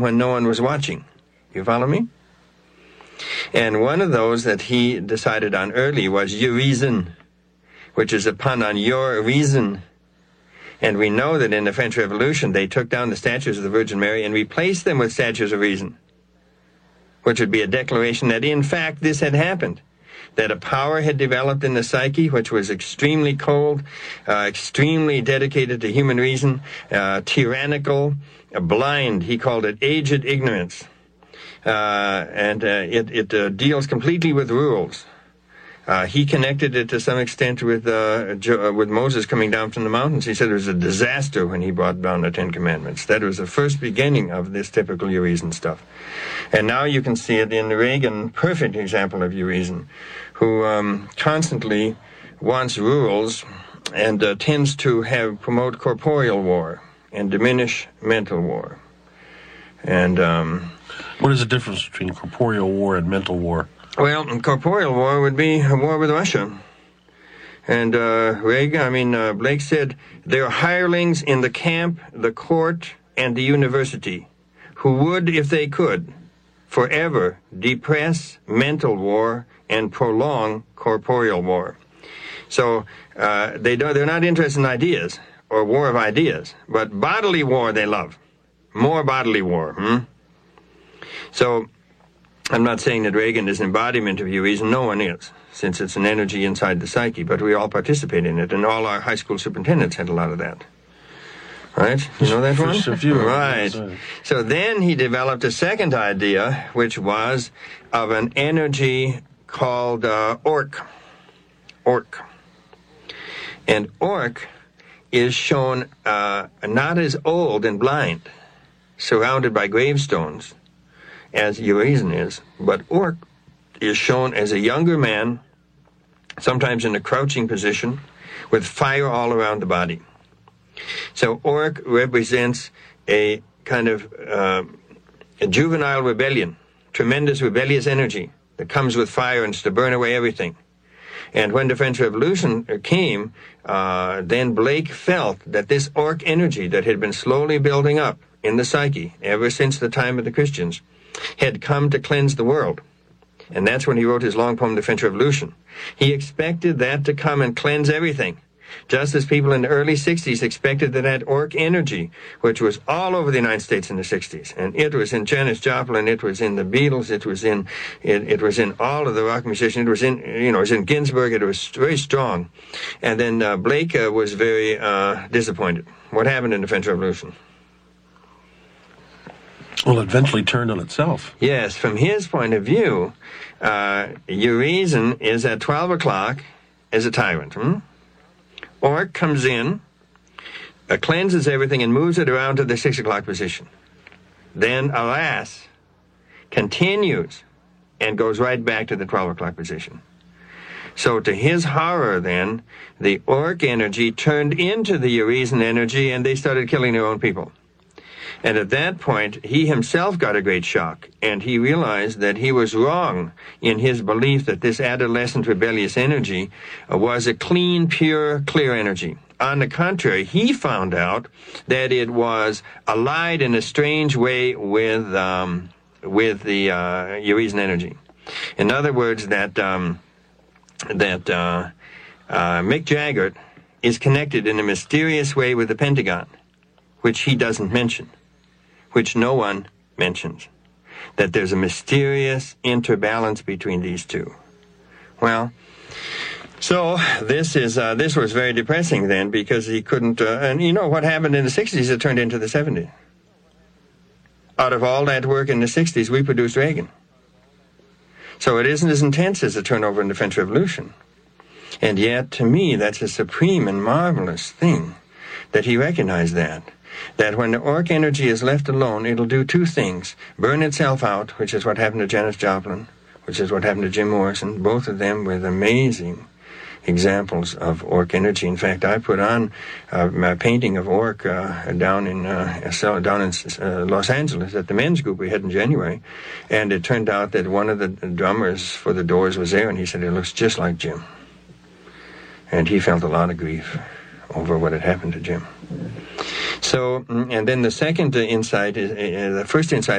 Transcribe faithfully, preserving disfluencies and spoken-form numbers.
when no one was watching. You follow me? And one of those that he decided on early was Urizen, which is a pun on your reason. And we know that in the French Revolution, they took down the statues of the Virgin Mary and replaced them with statues of reason, which would be a declaration that, in fact, this had happened, that a power had developed in the psyche which was extremely cold, uh, extremely dedicated to human reason, uh, tyrannical, uh, blind. He called it aged ignorance. Uh, and uh, it, it uh, deals completely with rules. Uh, he connected it to some extent with uh, jo- uh, with Moses coming down from the mountains. He said it was a disaster when he brought down the Ten Commandments. That was the first beginning of this typical Urizen stuff. And now you can see it in Reagan, perfect example of Urizen, who um, constantly wants rules and uh, tends to have promote corporeal war and diminish mental war. And um, what is the difference between corporeal war and mental war? Well, corporeal war would be a war with Russia. And uh, Reagan, I mean, uh, Blake said, there are hirelings in the camp, the court, and the university who would, if they could, forever depress mental war and prolong corporeal war. So uh, they don't, they're not interested in ideas or war of ideas, but bodily war they love. More bodily war. Hmm? So I'm not saying that Reagan is an embodiment of Urizen. No one is, since it's an energy inside the psyche, but we all participate in it, and all our high school superintendents had a lot of that. Right? You know that one? Just a few. Right. So then he developed a second idea, which was of an energy called uh, Orc. Orc. And Orc is shown uh, not as old and blind, surrounded by gravestones, as Urizen is, but Orc is shown as a younger man, sometimes in a crouching position, with fire all around the body. So Orc represents a kind of uh, a juvenile rebellion, tremendous rebellious energy that comes with fire and is to burn away everything. And when the French Revolution came, uh, then Blake felt that this Orc energy that had been slowly building up in the psyche ever since the time of the Christians had come to cleanse the world. And that's when he wrote his long poem, The French Revolution. He expected that to come and cleanse everything, just as people in the early sixties expected that that Orc energy, which was all over the United States in the sixties, and it was in Janis Joplin, it was in the Beatles, it was in it, it was in all of the rock musicians, it was in, you know, it was in Ginsberg, it was very strong. And then uh, Blake uh, was very uh, disappointed. What happened in the French Revolution? Well, it eventually turned on itself. Yes, from his point of view, uh, Urizen is at twelve o'clock as a tyrant. Hmm? Orc comes in, uh, cleanses everything, and moves it around to the six o'clock position. Then, alas, continues and goes right back to the twelve o'clock position. So to his horror, then, the Orc energy turned into the Urizen energy, and they started killing their own people. And at that point, he himself got a great shock, and he realized that he was wrong in his belief that this adolescent rebellious energy uh, was a clean, pure, clear energy. On the contrary, he found out that it was allied in a strange way with um, with the uh, Urizen energy. In other words, that um, that uh, uh, Mick Jagger is connected in a mysterious way with the Pentagon, which he doesn't mention, which no one mentions, that there's a mysterious interbalance between these two. Well, so this is uh, this was very depressing then, because he couldn't, uh, and you know what happened in the sixties, it turned into the seventies. Out of all that work in the sixties, we produced Reagan. So it isn't as intense as the turnover in the French Revolution. And yet, to me, that's a supreme and marvelous thing, that he recognized that. That when the Orc energy is left alone, it'll do two things. Burn itself out, which is what happened to Janis Joplin, which is what happened to Jim Morrison, both of them with amazing examples of Orc energy. In fact, I put on uh, my painting of Orc uh, down in uh, down in uh, Los Angeles at the men's group we had in January, and it turned out that one of the drummers for the Doors was there, and he said, it looks just like Jim. And he felt a lot of grief over what had happened to Jim. So, mm, and then the second uh, insight is uh, the first insight